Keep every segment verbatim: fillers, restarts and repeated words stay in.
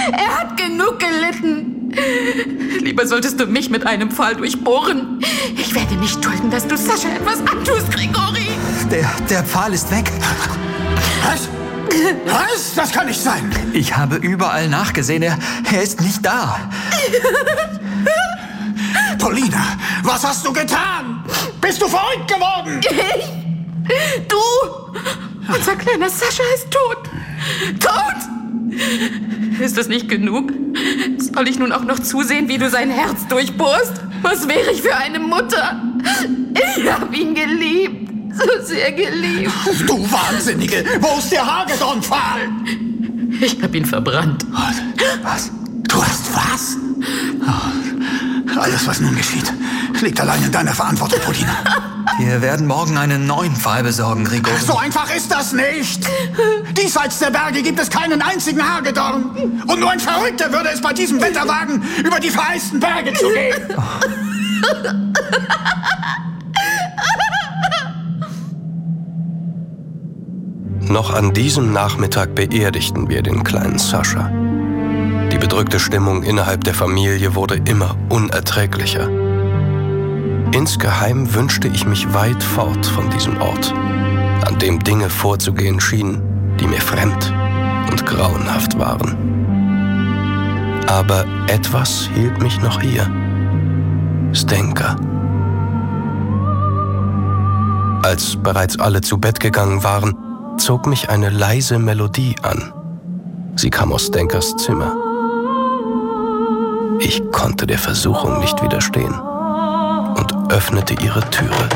Er hat genug gelitten. Lieber solltest du mich mit einem Pfahl durchbohren. Ich werde nicht dulden, dass du Sascha etwas antust, Grigori. Der, der Pfahl ist weg. Was? Was? Das kann nicht sein. Ich habe überall nachgesehen. Er, er ist nicht da. Polina, was hast du getan? Bist du verrückt geworden? Ich? Du? Unser kleiner Sascha ist tot. Tot? Ist das nicht genug? Soll ich nun auch noch zusehen, wie du sein Herz durchbohrst? Was wäre ich für eine Mutter? Ich habe ihn geliebt. So sehr geliebt. Du Wahnsinnige! Wo ist der Hagedornpfahl? Ich habe ihn verbrannt. Was? Du hast was? Oh, alles, was nun geschieht, liegt allein in deiner Verantwortung, Polina. Wir werden morgen einen neuen Pfahl besorgen, Grigori. So einfach ist das nicht. Diesseits der Berge gibt es keinen einzigen Hagedorn. Und nur ein Verrückter würde es bei diesem Wetter wagen, über die vereisten Berge zu gehen. Oh. Noch an diesem Nachmittag beerdigten wir den kleinen Sascha. Die bedrückte Stimmung innerhalb der Familie wurde immer unerträglicher. Insgeheim wünschte ich mich weit fort von diesem Ort, an dem Dinge vorzugehen schienen, die mir fremd und grauenhaft waren. Aber etwas hielt mich noch hier. Zdenka. Als bereits alle zu Bett gegangen waren, zog mich eine leise Melodie an. Sie kam aus Zdenkas Zimmer. Ich konnte der Versuchung nicht widerstehen und öffnete ihre Türe.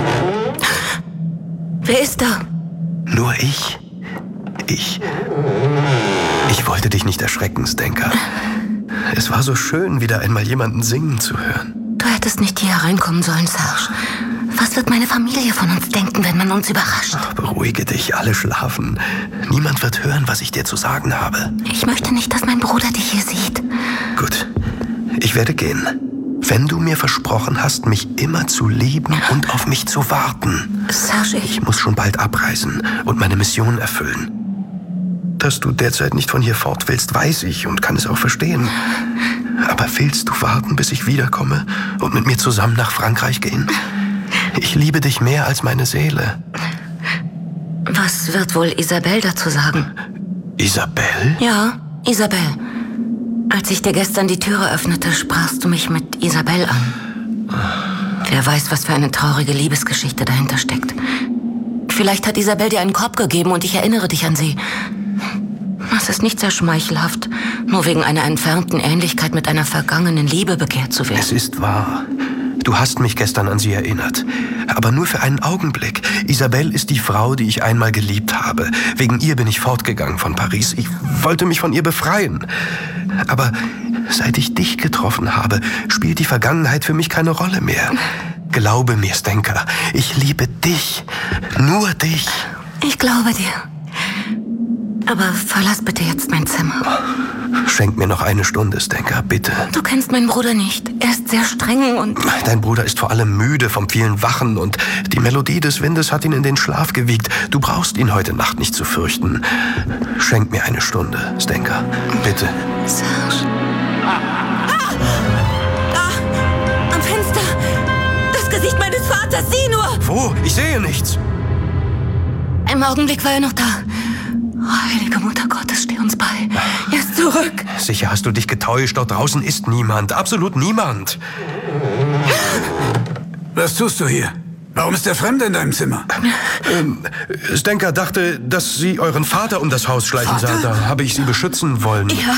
Wer ist da? Nur ich. Ich. Ich wollte dich nicht erschrecken, Zdenka. Es war so schön, wieder einmal jemanden singen zu hören. Du hättest nicht hier hereinkommen sollen, Serge. Was wird meine Familie von uns denken, wenn man uns überrascht? Ach, beruhige dich, alle schlafen. Niemand wird hören, was ich dir zu sagen habe. Ich möchte nicht, dass mein Bruder dich hier sieht. Gut, ich werde gehen. Wenn du mir versprochen hast, mich immer zu lieben und auf mich zu warten. Serge, ich... Ich muss schon bald abreisen und meine Mission erfüllen. Dass du derzeit nicht von hier fort willst, weiß ich und kann es auch verstehen. Aber willst du warten, bis ich wiederkomme und mit mir zusammen nach Frankreich gehen? Ich liebe dich mehr als meine Seele. Was wird wohl Isabelle dazu sagen? Isabelle? Ja, Isabelle. Als ich dir gestern die Türe öffnete, sprachst du mich mit Isabelle an. Wer weiß, was für eine traurige Liebesgeschichte dahinter steckt. Vielleicht hat Isabelle dir einen Korb gegeben und ich erinnere dich an sie. Es ist nicht sehr schmeichelhaft, nur wegen einer entfernten Ähnlichkeit mit einer vergangenen Liebe begehrt zu werden. Es ist wahr. Du hast mich gestern an sie erinnert. Aber nur für einen Augenblick. Isabelle ist die Frau, die ich einmal geliebt habe. Wegen ihr bin ich fortgegangen von Paris. Ich wollte mich von ihr befreien. Aber seit ich dich getroffen habe, spielt die Vergangenheit für mich keine Rolle mehr. Glaube mir, Zdenka, ich liebe dich. Nur dich. Ich glaube dir. Aber verlass bitte jetzt mein Zimmer. Schenk mir noch eine Stunde, Zdenka, bitte. Du kennst meinen Bruder nicht. Er ist sehr streng und... Dein Bruder ist vor allem müde vom vielen Wachen und die Melodie des Windes hat ihn in den Schlaf gewiegt. Du brauchst ihn heute Nacht nicht zu fürchten. Schenk mir eine Stunde, Zdenka, bitte. Serge. Ah! Da! Am Fenster! Das Gesicht meines Vaters, sieh nur! Wo? Ich sehe nichts. Im Augenblick war er noch da. Heilige Mutter Gottes, steh uns bei. Er ist zurück. Sicher hast du dich getäuscht. Dort draußen ist niemand. Absolut niemand. Was tust du hier? Warum ist der Fremde in deinem Zimmer? Ähm, Zdenka dachte, dass sie euren Vater um das Haus schleichen sah. Da habe ich sie beschützen wollen. Ja.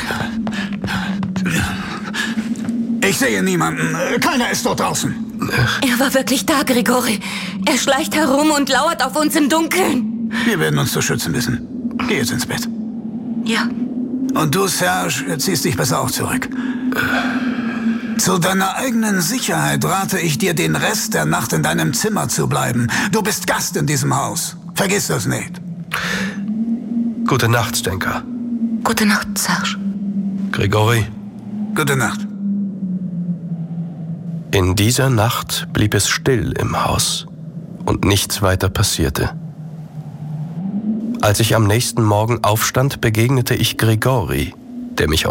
Ich sehe niemanden. Keiner ist dort draußen. Er war wirklich da, Grigori. Er schleicht herum und lauert auf uns im Dunkeln. Wir werden uns zu schützen wissen. Geh jetzt ins Bett. Ja. Und du, Serge, ziehst dich besser auch zurück. Zu deiner eigenen Sicherheit rate ich dir, den Rest der Nacht in deinem Zimmer zu bleiben. Du bist Gast in diesem Haus. Vergiss das nicht. Gute Nacht, Zdenka. Gute Nacht, Serge. Grigori. Gute Nacht. In dieser Nacht blieb es still im Haus und nichts weiter passierte. Als ich am nächsten Morgen aufstand, begegnete ich Grigori, der mich